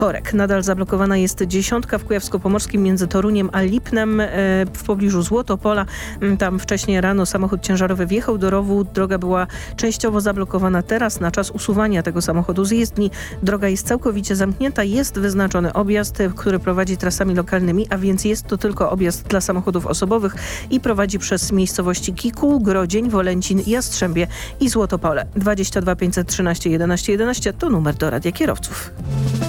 Korek. Nadal zablokowana jest dziesiątka w Kujawsko-Pomorskim między Toruniem a Lipnem w pobliżu Złotopola. Tam wcześniej rano samochód ciężarowy wjechał do rowu. Droga była częściowo zablokowana. Teraz na czas usuwania tego samochodu z jezdni droga jest całkowicie zamknięta. Jest wyznaczony objazd, który prowadzi trasami lokalnymi, a więc jest to tylko objazd dla samochodów osobowych i prowadzi przez miejscowości Kikuł, Grodzień, Wolęcin, Jastrzębie i Złotopole. 22 513 11 11 to numer do Radia Kierowców.